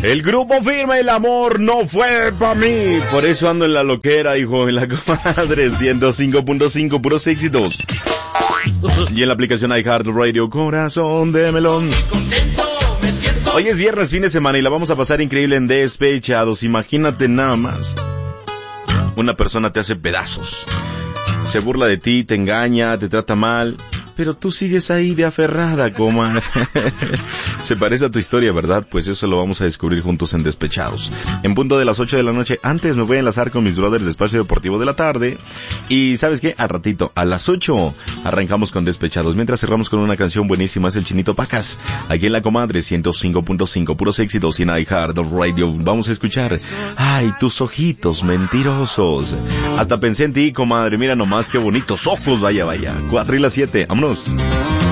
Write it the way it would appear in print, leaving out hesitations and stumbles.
El grupo Firme, el amor no fue pa' mí. Por eso ando en la loquera, hijo, en la comadre. 105.5, puros éxitos. Y en la aplicación iHeartRadio, corazón de melón. Hoy es viernes, fin de semana, y la vamos a pasar increíble en Despechados. Imagínate nada más. Una persona te hace pedazos. Se burla de ti, te engaña, te trata mal. Pero tú sigues ahí de aferrada, comadre. Se parece a tu historia, ¿verdad? Pues eso lo vamos a descubrir juntos en Despechados. En punto de las 8 de la noche, antes me voy a enlazar con mis brothers de Espacio Deportivo de la tarde. Y ¿sabes qué? Al ratito, a las 8, arrancamos con Despechados. Mientras cerramos con una canción buenísima, es el Chinito Pacas. Aquí en la comadre, 105.5, puros éxitos y en iHeartRadio. Vamos a escuchar, ay, tus ojitos mentirosos. Hasta pensé en ti, comadre, mira nomás qué bonitos ojos, vaya, vaya. 4 y las 7, vámonos.